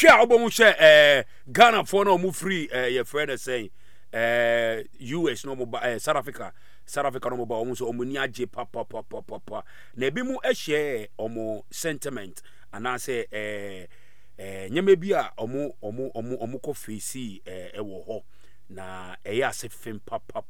share obo share Ghana for no move free your friend say US no mo South Africa no mo almost omuni aje papa na ebi mu share omo sentiment and I say nyeme bi a omo ko face ewo ho na eya se fem papa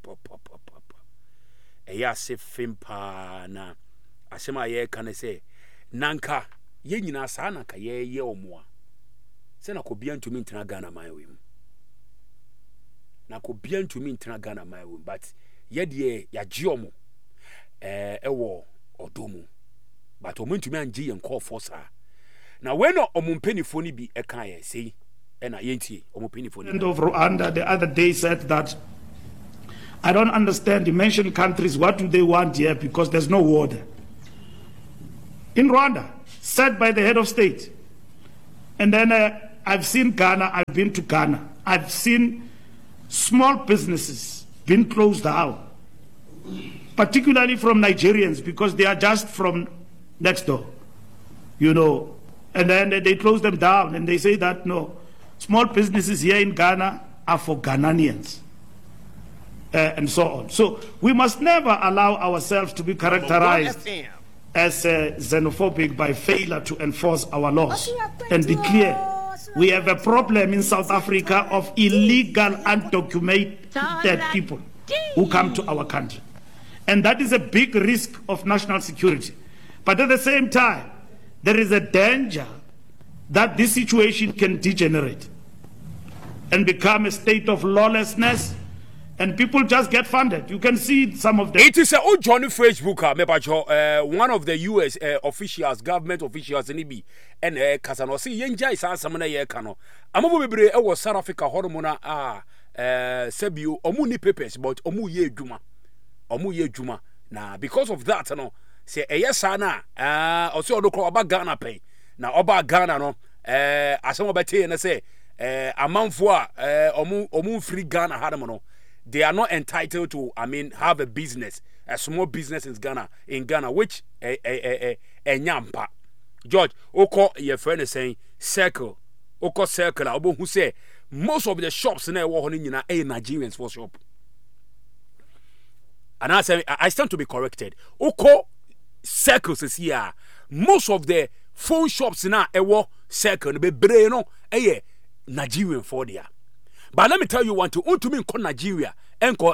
eya se fem pa na asema ye kan say nanka ye nyina sa nanka ye omo a se na ko bia ntumi ntena Ghana man we mu na ko bia ntumi ntena Ghana man we but ye de ya giomo ewo odomu but omo ntumi anje ye nko force na when omumpenifu ni bi eka ye sei na yentie omumpenifu ni of Rwanda the other day said that I don't understand the mentioned countries, what do they want here, because there's no war there. In Rwanda, said by the head of state. And then I've seen Ghana, I've been to Ghana. I've seen small businesses being closed down, particularly from Nigerians, because they are just from next door, you know. And then they close them down and they say that, no, small businesses here in Ghana are for Ghanaians. And so on. So we must never allow ourselves to be characterized as xenophobic by failure to enforce our laws and be clear. We have a problem in South Africa of illegal, undocumented people who come to our country. And that is a big risk of national security. But at the same time, there is a danger that this situation can degenerate and become a state of lawlessness, and people just get funded. You can see some of them. It is a Johnny Facebook, one of the US officials, government officials, and Kasano. See, Yenja is Samana Yekano. Amu Bibre, was South Africa, Hormona, Sebu, Omuni papers, but Omu Ye Juma. Now, because of that, no, say, yes, Anna, also, about Ghana pay. Now, about Ghana, no, as some about and say, a month for Omu free Ghana, Hadamono. They are not entitled to, have a business, a small business in Ghana, which a nyampa. George, Oko, your friend is saying, circle, Oko circle, Obo who say, most of the shops in there were in a Nigerians for shop. And I say, I stand to be corrected. Oko circles is here. Most of the phone shops in a circle, be breno, Nigerian for there. But let me tell you one to me in Nigeria, enko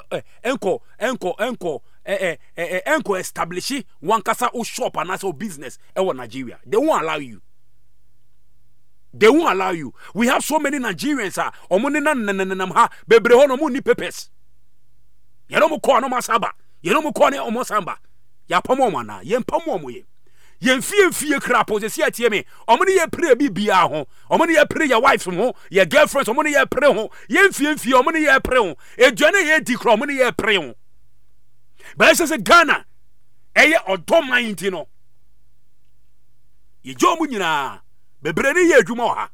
establish one kasa o shop and also business in Nigeria. They won't allow you. They won't allow you. We have so many Nigerians omuni na ha bebre ho no mu ni papers. Ye no mu ko no masaba. Ye no mu ko ne omosamba. Ya pamo mana, ye pamo mo ye. Yen fie crapo se sia tie me omoni ye pray bibia ho omoni ye pray your wife ho your girlfriends omoni ye pray ho yen fie omoni ye pray ho eduane ye di kro omoni ye pray ho ba se Ghana eye odoman nti no ye jomu nyina bebre ni ye adwuma ha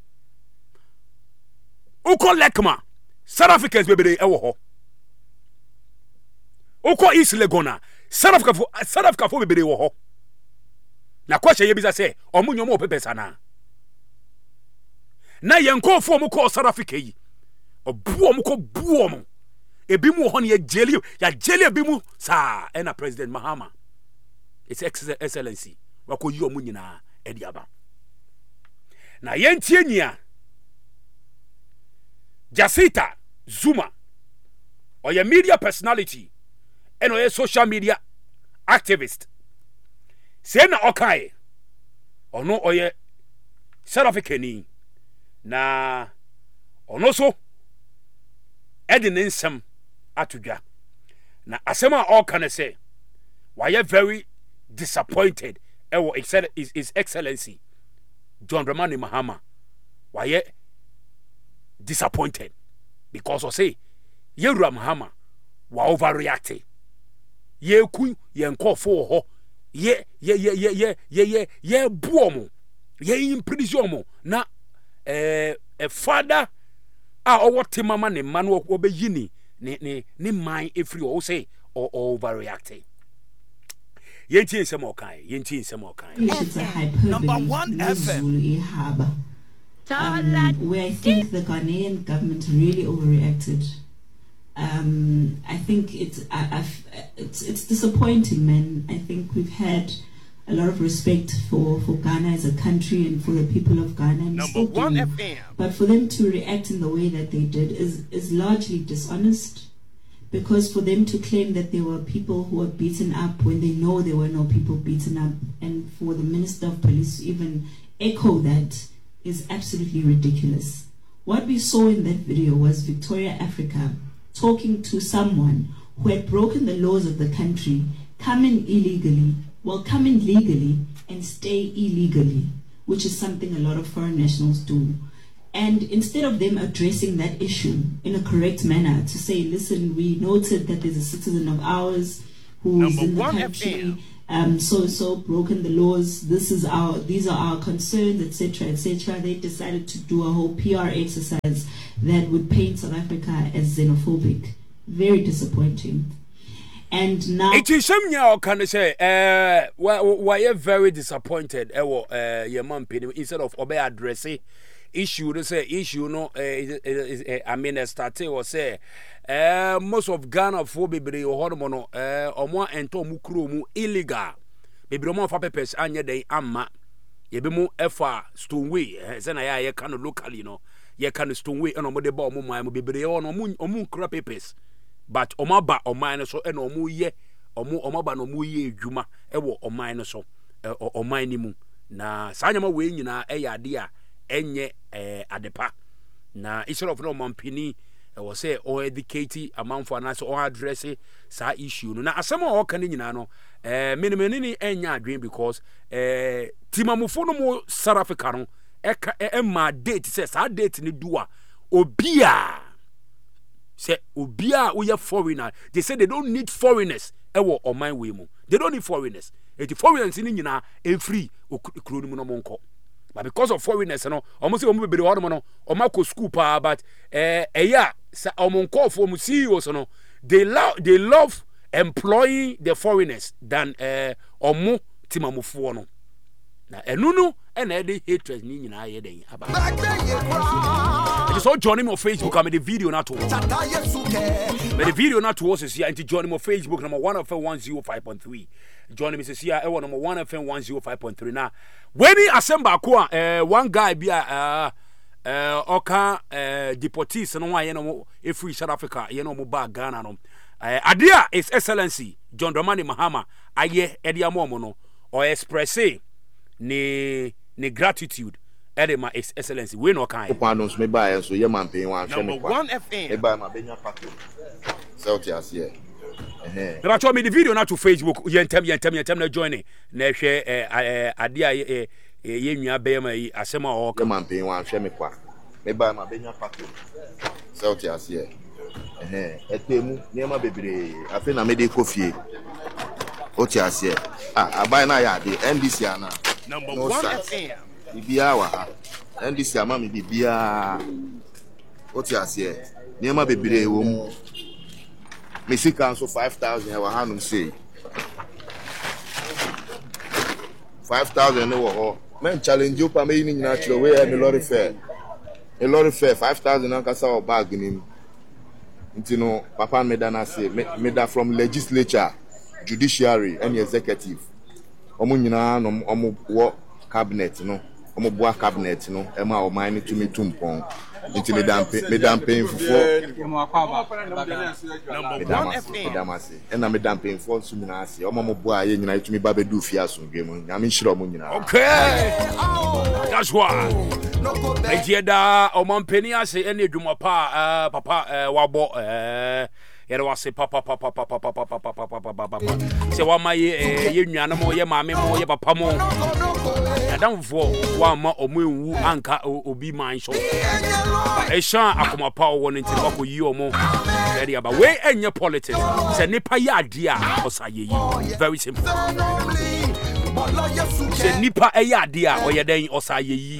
uko lekma South Africans bebre e wo ho uko East Legona South Africa fo bebre wo ho. Na kwashe yebisa se omunyo mo pepesa na yenko fo mu ko South Africa yi obuo mu ko buo mu ebi mu ho ne ya jeli ebi mu sa na President Mahama His Excellency wako yi omu nyina ediaba na yentie nyia Jacinta Zuma oya media personality and oya social media activist. Say na okay. Ono oye South Africa ni na ono so nsem atudwa na asema all can say why you very disappointed His Excellency John Dramani Mahama why you disappointed because of say Yewura Mahama wa overreacting ye ku ye nkofo ho ye buomo ye imprison na father what mama ne man obeyini ni man efri o say or overreacting yenti nsem okan Number 1 FM where I think the Ghanaian government really overreacted. I think it's disappointing, man. I think we've had a lot of respect for Ghana as a country and for the people of Ghana. And Number 1 FM. But for them to react in the way that they did is largely dishonest. Because for them to claim that there were people who were beaten up when they know there were no people beaten up, and for the Minister of Police to even echo that is absolutely ridiculous. What we saw in that video was Victoria Africa talking to someone who had broken the laws of the country, come in illegally, come in legally and stay illegally, which is something a lot of foreign nationals do. And instead of them addressing that issue in a correct manner to say, listen, we noted that there's a citizen of ours who's in the country, so broken the laws, these are our concerns, etc., they decided to do a whole PR exercise that would paint South Africa as xenophobic. Very disappointing. And now it is some now can say why are very disappointed your mom instead of obey addressing issue to say issue no I mean started or say most of Ghana for bebre hormono omo ento mu kro mu illegal bebre mo fa papers anya den amma ye be mu efa Stoneway say na ya kan locally no ye kan Stoneway and omo de ba omo man bebre ono omo kra papers but omo ba oman no so e no omo ye omo ba no omo ye adwuma e wo oman no so oman ni mu na sanyama we nyina e ya de a enye adepa na instead of no mampini was say or educate amount for anase or address sa issue no na asem o kan nyina no menini enya adwen because timamufo no mo South Africa no e ma date say sa date ni duwa obia say obia we are foreigner they say they don't need foreigners e wo oman we mu they don't need foreigners the foreigners ni nyina e free okro ni mu no monko. But because of foreigners, no, almost omo be no, omo school pa, but yeah, omo call for CEOs, no, they love employing the foreigners than omo timamufo no. Na enunu ena dey hatred ni nyina ye den aba. You saw join me on Facebook, I made the video not to. Made the video not to us is here, and to join me on Facebook, number 1FM105.3. Join me is here, number 1FM105.3. Now, when he assemble one guy be oka deportees no one no e free South Africa, you know mo ba Ghana no. Adia is Excellency John Dramani Mahama aye ediamomo no or express ni gratitude Edema His Excellency we no kind Panos me buy so ye man pay one Number 1 FM e buy my benya packet Celtius here but show me the video not to Facebook yentem na join na hwe adia ye nwa be ma yi asema o ka man pay one hwe me kwa me buy my benya packet Celtius here etemu niema bebre afi na me dey kofie Otias here abai na ya dey NDC ana Number 1 FM Bibia wa ha NDC ama me bibia Otias here niema bebre wo mu me see council 5,000 e wa hanum say 5,000 no wo men challenge you pa me ni nyina chiro we e lorry fare 5,000 an kasa o bag ni ntino papa medana say meda from legislature judiciary and executive omo nyina no omo wo cabinet no omo boa cabinet no e ma o man ni tumi tumpon nti medam pay for and na medam pay for so nyina ase omo mo boa ye nyina tumi ba bedu fi asundwe mu nyame nhira omo nyina okay that's why ejeda omo mpeni ase ene adwuma pa papa wabo yere wase papa se wa ma ye nwana mo ye maame mo ye papa mo adamfo wa ma omo ewu anka obi man so e sha akoma pa wo no ntiri bako yi omo area ba we enye politics se nipa ya ade a osaye yi very simple se nipa ya ade a oyeden osaye yi